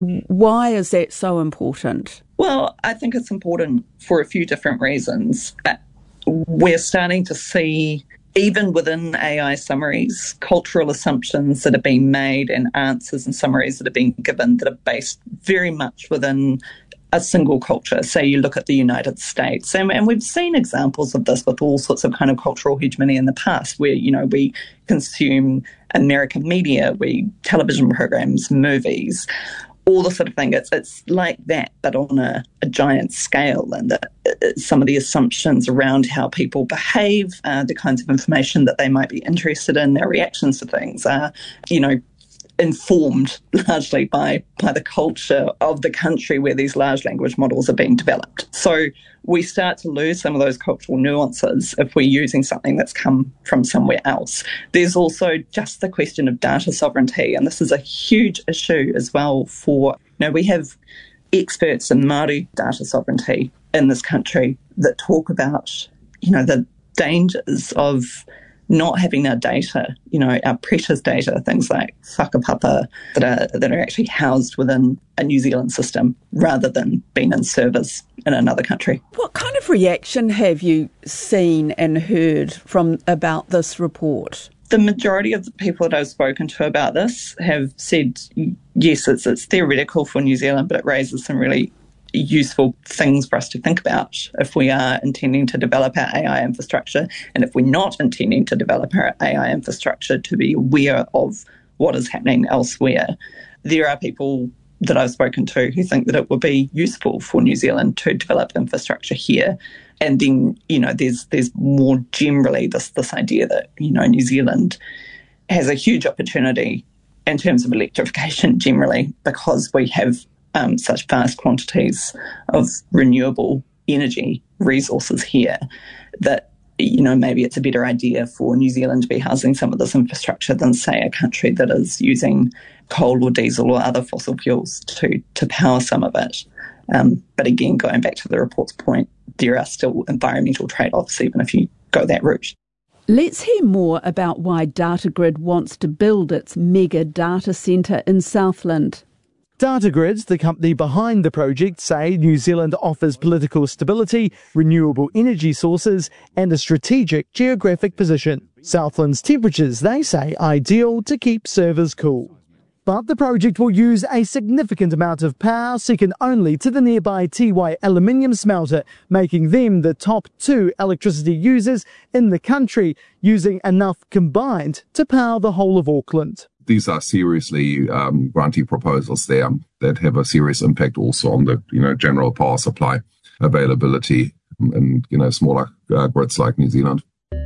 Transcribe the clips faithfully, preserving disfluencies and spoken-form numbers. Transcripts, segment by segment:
Why is that so important? Well, I think it's important for a few different reasons. We're starting to see, even within A I summaries, cultural assumptions that are being made and answers and summaries that are being given that are based very much within a single culture. Say you look at the United States, and, and we've seen examples of this with all sorts of kind of cultural hegemony in the past, where, you know, we consume American media, we television programs, movies, all the sort of thing. It's it's like that, but on a, a giant scale, and that uh, some of the assumptions around how people behave, uh, the kinds of information that they might be interested in, their reactions to things are, you know, informed largely by, by the culture of the country where these large language models are being developed. So we start to lose some of those cultural nuances if we're using something that's come from somewhere else. There's also just the question of data sovereignty, and this is a huge issue as well for, you know, we have experts in Māori data sovereignty in this country that talk about, you know, the dangers of not having our data, you know, our precious data, things like whakapapa that are that are actually housed within a New Zealand system rather than being in servers in another country. What kind of reaction have you seen and heard from about this report? The majority of the people that I've spoken to about this have said, yes, it's, it's theoretical for New Zealand, but it raises some really useful things for us to think about if we are intending to develop our A I infrastructure, and if we're not intending to develop our A I infrastructure, to be aware of what is happening elsewhere. There are people that I've spoken to who think that it would be useful for New Zealand to develop infrastructure here. And then, you know, there's there's more generally this this idea that, you know, New Zealand has a huge opportunity in terms of electrification generally, because we have Um, such vast quantities of renewable energy resources here that, you know, maybe it's a better idea for New Zealand to be housing some of this infrastructure than, say, a country that is using coal or diesel or other fossil fuels to, to power some of it. Um, but again, going back to the report's point, there are still environmental trade-offs even if you go that route. Let's hear more about why Datagrid wants to build its mega data centre in Southland. Datagrid, the company behind the project, say New Zealand offers political stability, renewable energy sources and a strategic geographic position. Southland's temperatures, they say, ideal to keep servers cool. But the project will use a significant amount of power, second only to the nearby Tiwai aluminium smelter, making them the top two electricity users in the country, using enough combined to power the whole of Auckland. These are seriously um, grantee proposals there that have a serious impact also on the, you know, general power supply availability in, you know, smaller uh, grids like New Zealand.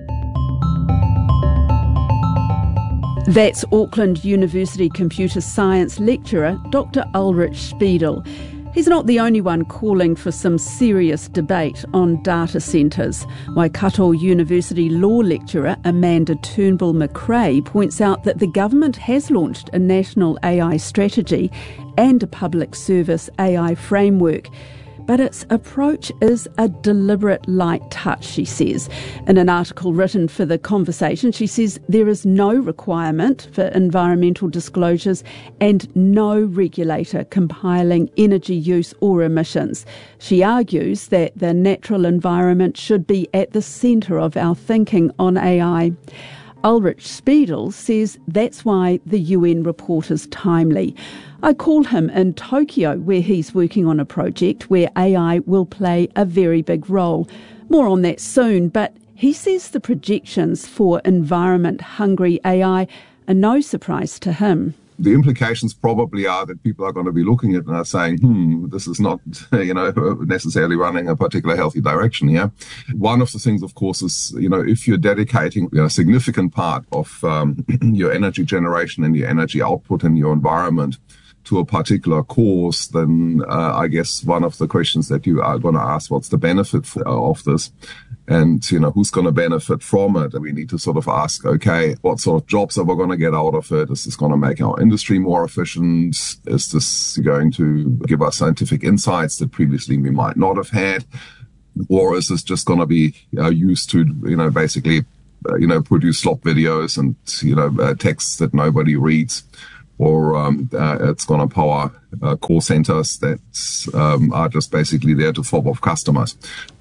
That's Auckland University computer science lecturer Doctor Ulrich Spiedel. He's not the only one calling for some serious debate on data centres. Waikato University law lecturer Amanda Turnbull-McRae points out that the government has launched a national A I strategy and a public service A I framework. But its approach is a deliberate light touch, she says. In an article written for The Conversation, she says there is no requirement for environmental disclosures and no regulator compiling energy use or emissions. She argues that the natural environment should be at the centre of our thinking on A I. Ulrich Spiedel says that's why the U N report is timely. I called him in Tokyo, where he's working on a project where A I will play a very big role. More on that soon, but he says the projections for environment-hungry A I are no surprise to him. The implications probably are that people are going to be looking at it and are saying, hmm, this is not, you know, necessarily running a particular healthy direction here. One of the things, of course, is, you know, if you're dedicating you know, a significant part of um, your energy generation and your energy output in your environment to a particular cause, then uh, I guess one of the questions that you are going to ask, what's the benefit for, uh, of this? And, you know, who's going to benefit from it? And we need to sort of ask, okay, what sort of jobs are we going to get out of it? Is this going to make our industry more efficient? Is this going to give us scientific insights that previously we might not have had? Or is this just going to be uh, used to, you know, basically, uh, you know, produce slop videos and, you know, uh, texts that nobody reads? or um, uh, it's going to power uh, call centers that um, are just basically there to fob off customers.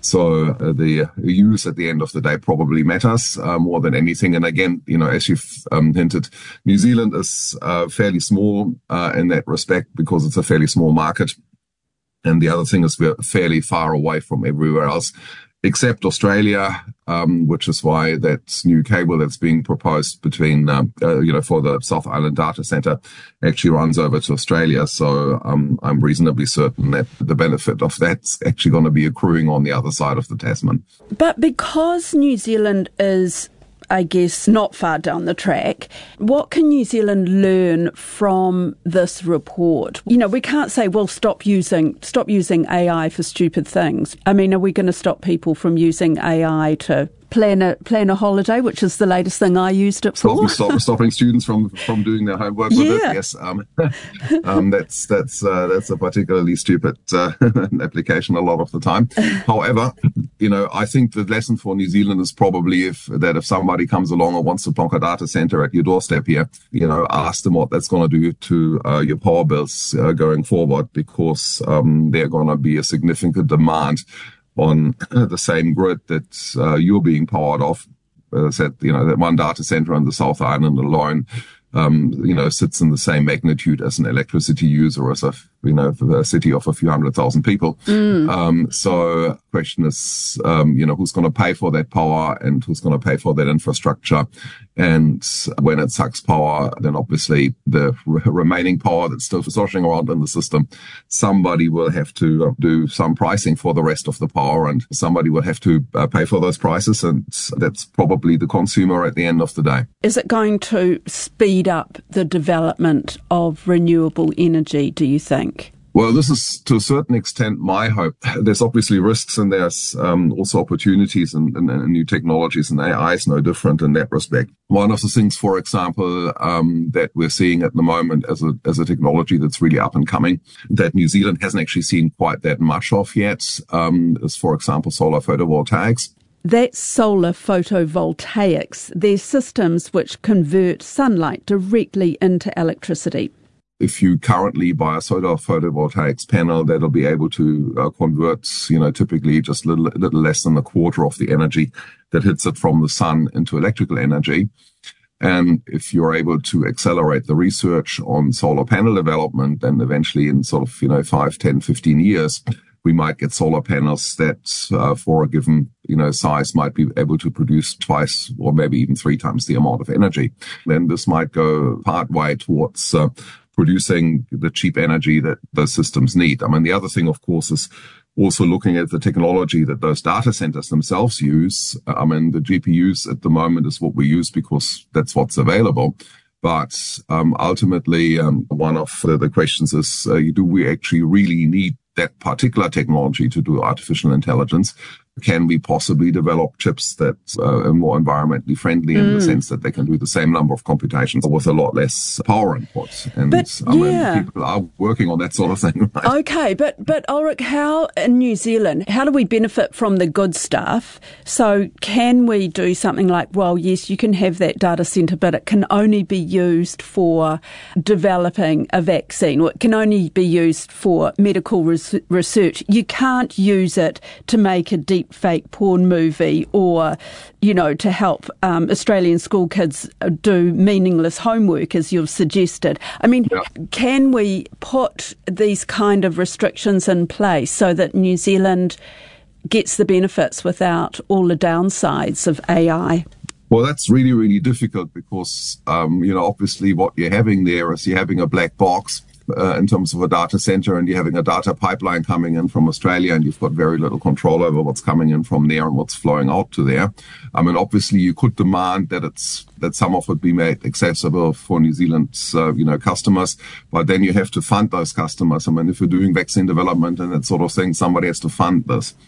So uh, the use at the end of the day probably matters uh, more than anything. And again, you know, as you've um, hinted, New Zealand is uh, fairly small uh, in that respect because it's a fairly small market. And the other thing is we're fairly far away from everywhere else, except Australia, um, which is why that new cable that's being proposed between, um, uh, you know, for the South Island data center actually runs over to Australia. So um, I'm reasonably certain that the benefit of that's actually going to be accruing on the other side of the Tasman. But because New Zealand is, I guess, not far down the track, what can New Zealand learn from this report? You know, we can't say, well, stop using stop using A I for stupid things. I mean, are we going to stop people from using A I to plan a plan a holiday, which is the latest thing I used it for? Stop, stop, stopping students from, from doing their homework with yeah. it. Yes, um, um, that's that's uh, that's a particularly stupid uh, application a lot of the time. However, you know, I think the lesson for New Zealand is probably if that if somebody comes along and wants to plonk a data center at your doorstep here, you know, ask them what that's going to do to uh, your power bills uh, going forward, because um, they're going to be a significant demand on the same grid that uh, you're being powered off. As I said, you know, that one data center on the South Island alone, um, you know, sits in the same magnitude as an electricity user, as a, you know, a city of a few hundred thousand people. Mm. Um, so the question is, um, you know, who's going to pay for that power and who's going to pay for that infrastructure? And when it sucks power, then obviously the re- remaining power that's still sloshing around in the system, somebody will have to uh, do some pricing for the rest of the power, and somebody will have to uh, pay for those prices. And that's probably the consumer at the end of the day. Is it going to speed up the development of renewable energy, do you think? Well, this is to a certain extent my hope. There's obviously risks and there's um, also opportunities and, and, and new technologies, and A I is no different in that respect. One of the things, for example, um, that we're seeing at the moment as a as a technology that's really up and coming, that New Zealand hasn't actually seen quite that much of yet, um, is, for example, solar photovoltaics. That's solar photovoltaics. They're systems which convert sunlight directly into electricity. If you currently buy a solar photovoltaics panel, that'll be able to uh, convert, you know, typically just a little, little less than a quarter of the energy that hits it from the sun into electrical energy. And if you're able to accelerate the research on solar panel development, then eventually in sort of, you know, five, ten, fifteen years, we might get solar panels that uh, for a given, you know, size might be able to produce twice or maybe even three times the amount of energy. Then this might go part way towards uh, producing the cheap energy that those systems need. I mean, the other thing, of course, is also looking at the technology that those data centers themselves use. I mean, the G P Us at the moment is what we use because that's what's available. But um, ultimately, um, one of the, the questions is, uh, do we actually really need that particular technology to do artificial intelligence? Can we possibly develop chips that uh, are more environmentally friendly mm. in the sense that they can do the same number of computations with a lot less power input? And but, I yeah. mean, people are working on that sort of thing. Right? Okay, but, but Ulrich, how in New Zealand, how do we benefit from the good stuff? So can we do something like, well, yes, you can have that data centre, but it can only be used for developing a vaccine, or it can only be used for medical res- research. You can't use it to make a deep fake porn movie or, you know, to help um, Australian school kids do meaningless homework, as you've suggested. I mean, yeah. Can we put these kind of restrictions in place so that New Zealand gets the benefits without all the downsides of A I? Well, that's really, really difficult because, um, you know, obviously what you're having there is you're having a black box Uh, in terms of a data center, and you're having a data pipeline coming in from Australia, and you've got very little control over what's coming in from there and what's flowing out to there. I mean, obviously, you could demand that it's that some of it be made accessible for New Zealand's, uh, you know, customers, but then you have to fund those customers. I mean, if you're doing vaccine development and that sort of thing, somebody has to fund this.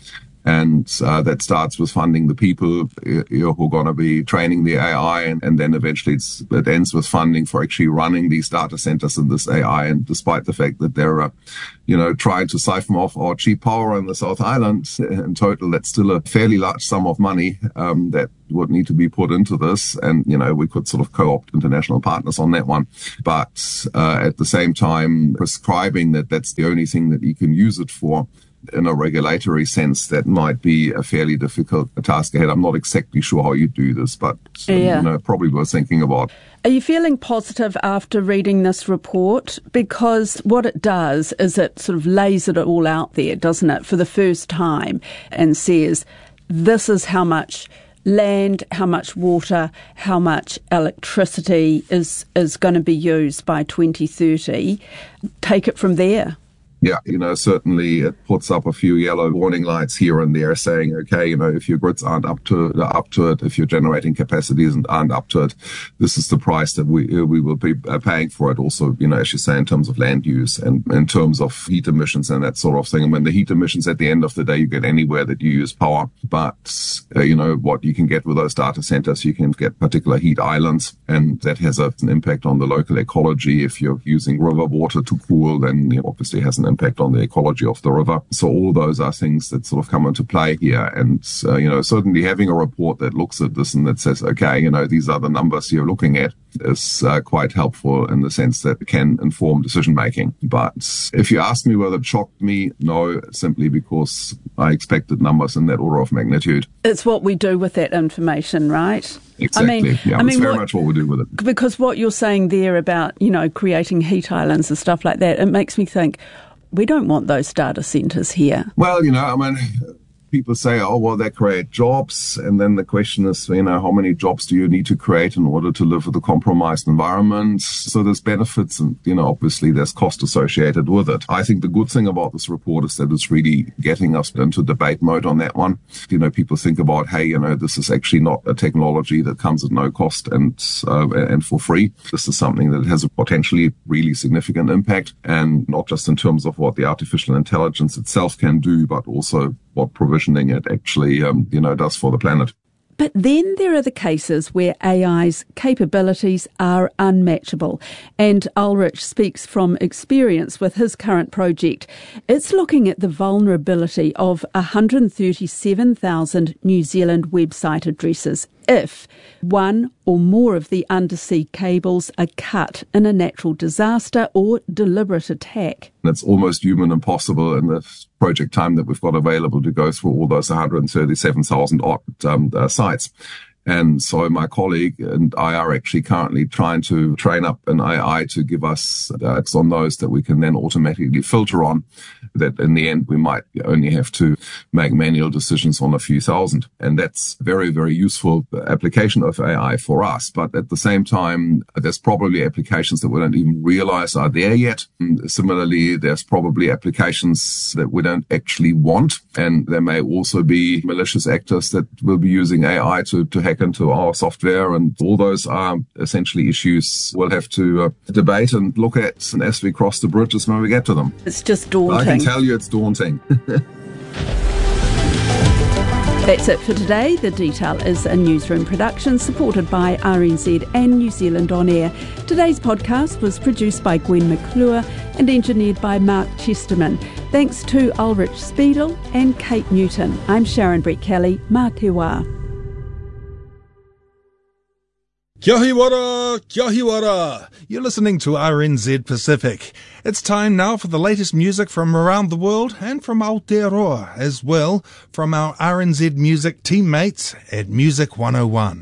And uh, that starts with funding the people you know, who are going to be training the A I. And, and then eventually it's, it ends with funding for actually running these data centers and this A I. And despite the fact that they're, uh, you know, trying to siphon off our cheap power in the South Island, in total, that's still a fairly large sum of money um, that would need to be put into this. And, you know, we could sort of co-opt international partners on that one. But uh, at the same time, prescribing that that's the only thing that you can use it for, in a regulatory sense, that might be a fairly difficult task ahead. I'm not exactly sure how you do this, but yeah. you know, probably worth thinking about. Are you feeling positive after reading this report? Because what it does is it sort of lays it all out there, doesn't it, for the first time, and says, this is how much land, how much water, how much electricity is, is going to be used by twenty thirty. Take it from there. Yeah, you know, certainly it puts up a few yellow warning lights here and there saying, okay, you know, if your grids aren't up to up to it, if your generating capacities aren't up to it, this is the price that we we will be paying for it. Also, you know, as you say, in terms of land use and in terms of heat emissions and that sort of thing. I mean, the heat emissions at the end of the day, you get anywhere that you use power. But, uh, you know, what you can get with those data centers, you can get particular heat islands, and that has a, an impact on the local ecology. If you're using river water to cool, then you know, obviously has an impact on the ecology of the river. So all those are things that sort of come into play here. And, uh, you know, certainly having a report that looks at this and that says, okay, you know, these are the numbers you're looking at is uh, quite helpful in the sense that it can inform decision making. But if you ask me whether it shocked me, no, simply because I expected numbers in that order of magnitude. It's what we do with that information, right? Exactly. I mean, yeah, I mean, it's very what, much what we do with it. Because what you're saying there about, you know, creating heat islands and stuff like that, it makes me think, we don't want those data centres here. Well, you know, I mean, people say, oh, well, they create jobs. And then the question is, you know, how many jobs do you need to create in order to live with a compromised environment? So there's benefits and, you know, obviously there's cost associated with it. I think the good thing about this report is that it's really getting us into debate mode on that one. You know, people think about, hey, you know, this is actually not a technology that comes at no cost and, uh, and for free. This is something that has a potentially really significant impact, and not just in terms of what the artificial intelligence itself can do, but also what provisioning it actually, um, you know, does for the planet. But then there are the cases where A I's capabilities are unmatchable. And Ulrich speaks from experience with his current project. It's looking at the vulnerability of one hundred thirty-seven thousand New Zealand website addresses if one or more of the undersea cables are cut in a natural disaster or deliberate attack. It's almost human impossible in the project time that we've got available to go through all those one hundred thirty-seven thousand odd um, uh, sites. And so my colleague and I are actually currently trying to train up an A I to give us uh, on those that we can then automatically filter on, that in the end we might only have to make manual decisions on a few thousand. And that's very, very useful application of A I for us. But at the same time, there's probably applications that we don't even realize are there yet. And similarly, there's probably applications that we don't actually want. And there may also be malicious actors that will be using A I to, to hack into our software, and all those are essentially issues we'll have to uh, debate and look at, and as we cross the bridges when we get to them. It's just daunting. I can tell you it's daunting. That's it for today. The Detail is a newsroom production supported by R N Z and New Zealand On Air. Today's podcast was produced by Gwen McClure and engineered by Mark Chesterman. Thanks to Ulrich Spiedel and Kate Newton. I'm Sharon Brett-Kelly. Mā te wā. Kia hi wara, kia hi wara. You're listening to R N Z Pacific. It's time now for the latest music from around the world and from Aotearoa as well, from our R N Z Music teammates at Music one oh one.